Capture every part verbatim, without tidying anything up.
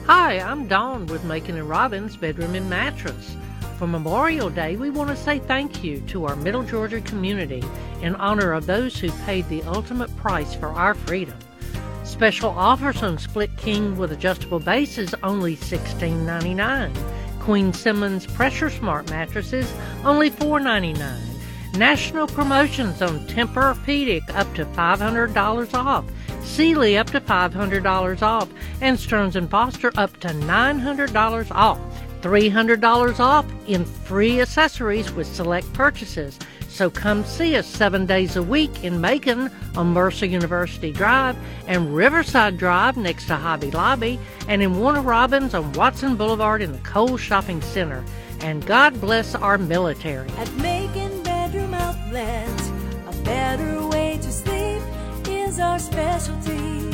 Hi, I'm Dawn with Macon and Robbins Bedroom and Mattress. For Memorial Day, we want to say thank you to our Middle Georgia community in honor of those who paid the ultimate price for our freedom. Special offers on Split King with adjustable bases only sixteen ninety-nine. Queen Simmons Pressure Smart mattresses only four ninety-nine. National promotions on Tempur-Pedic up to five hundred dollars off. Sealy up to five hundred dollars off, and Stearns and Foster up to nine hundred dollars off. three hundred dollars off in free accessories with select purchases. So come see us seven days a week in Macon on Mercer University Drive and Riverside Drive next to Hobby Lobby, and in Warner Robins on Watson Boulevard in the Kohl's Shopping Center. And God bless our military. At Macon Bedroom Outlet, a better way to sleep is our specialty.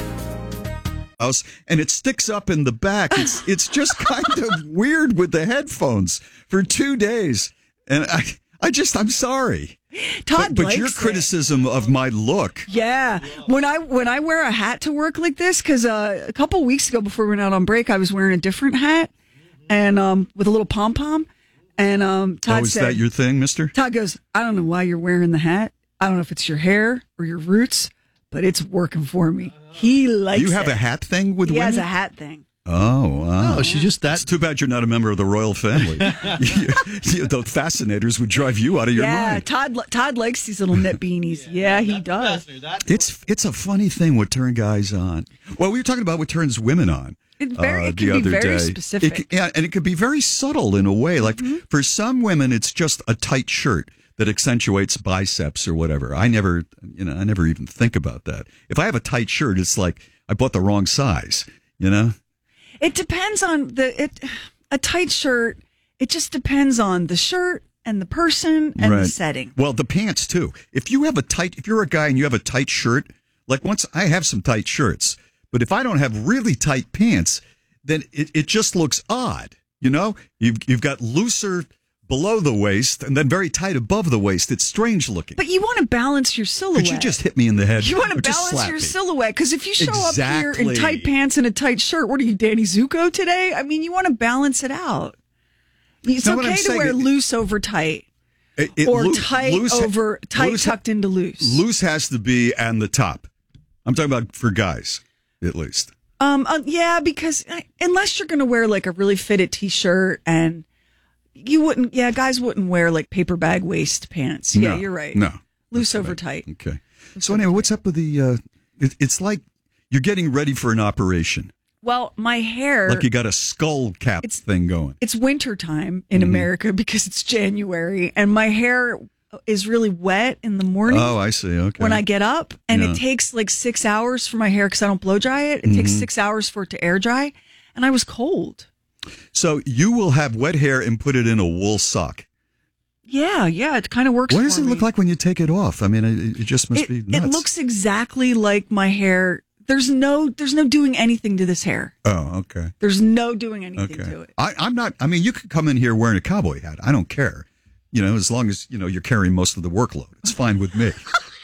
And it sticks up in the back. It's it's just kind of weird with the headphones for two days. And I I just I'm sorry. Todd But, but likes your it. criticism of my look. Yeah, when I when I wear a hat to work like this, because uh, a couple weeks ago before we went out on break, I was wearing a different hat and um, with a little pom pom. And um, Todd oh, is said, that your thing, Mister? Todd goes, I don't know why you're wearing the hat. I don't know if it's your hair or your roots, but it's working for me. He likes it. You have it. a hat thing with he women? has a hat thing. Oh, wow. Oh, she's just that. It's too bad you're not a member of the royal family. you, you, the fascinators would drive you out of your yeah, mind. Todd Todd likes these little knit beanies. Yeah, he does. It's it's a funny thing what turn guys on. Well, we were talking about what turns women on. It's very, uh, it the can be other very day. specific. It, yeah, and it could be very subtle in a way. Like Mm-hmm. for some women, it's just a tight shirt that accentuates biceps or whatever. I never, you know, I never even think about that. If I have a tight shirt, it's like I bought the wrong size. You know. It depends on the it. A tight shirt. It just depends on the shirt and the person and Right. the setting. Well, the pants too. If you have a tight, if you're a guy and you have a tight shirt, like once I have some tight shirts, but if I don't have really tight pants, then it, it just looks odd. You know, you've you've got looser below the waist and then very tight above the waist. It's strange looking. But you want to balance your silhouette. Could you just hit me in the head? You want Or to just balance slap your me? silhouette because if you show up here in Exactly. tight pants and a tight shirt, what are you, Danny Zuko today? I mean, you want to balance it out. It's No, what I'm okay to saying, wear it- loose over tight, It- it or loo- tight loose- over tight loose- tucked into loose. Loose has to be and the top. I'm talking about for guys, at least. Um, uh, yeah, because uh, unless you're going to wear like a really fitted t-shirt, and you wouldn't, yeah, guys wouldn't wear like paper bag waist pants. Yeah, No, you're right. No. Loose over tight. Okay. So anyway, what's up with the? Uh, it, it's like you're getting ready for an operation. Well, my hair, Like you got a skull cap It's- thing going. it's winter time in Mm-hmm. America because it's January, and my hair is really wet in the morning. Oh, I see. Okay. When I get up, and Yeah. it takes like six hours for my hair because I don't blow dry it. It takes Mm-hmm. six hours for it to air dry, and I was cold. So you will have wet hair and put it in a wool sock. Yeah, yeah, it kind of works. What does for it me. look like when you take it off? I mean, it, it just must It, be it nuts. looks exactly like my hair. There's no, there's no doing anything to this hair. Oh, okay. There's no doing anything Okay. to it. I, I'm not. I mean, you could come in here wearing a cowboy hat. I don't care. You know, as long as you know you're carrying most of the workload, it's fine with me.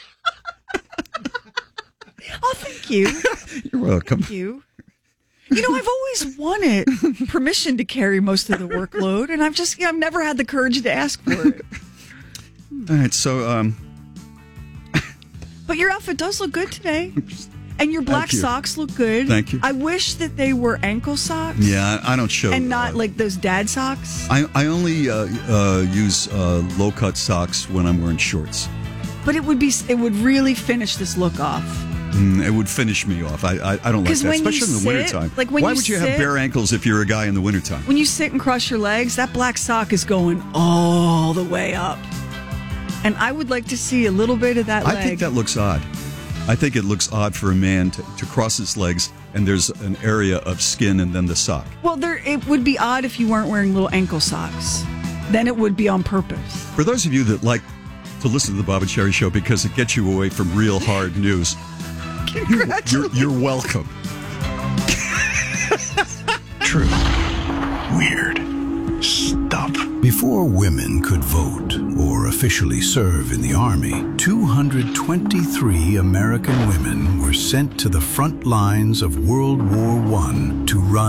Oh, thank you, You're welcome. thank you. You know, I've always wanted permission to carry most of the workload, and I've just, yeah, I've never had the courage to ask for it. All right. So, um, But your outfit does look good today. And your black Thank you. socks look good. Thank you. I wish that they were ankle socks. yeah, I, I don't show. And not uh, like those dad socks. I, I only uh, uh, use uh, low cut socks when I'm wearing shorts. But it would be, it would really finish this look off. Mm, it would finish me off. I I, I don't like 'Cause that, when you especially in the sit, wintertime. like when Why you would you sit- have bare ankles if you're a guy in the wintertime? When you sit and cross your legs, that black sock is going all the way up. And I would like to see a little bit of that leg. I think that looks odd. I think it looks odd for a man to, to cross his legs and there's an area of skin and then the sock. Well, there it would be odd if you weren't wearing little ankle socks. Then it would be on purpose. For those of you that like to listen to the Bob and Sherry Show because it gets you away from real hard news, you're, you're, you're welcome. True. Weird. Stuff. Before women could vote or officially serve in the Army, two hundred twenty-three American women were sent to the front lines of World War One to run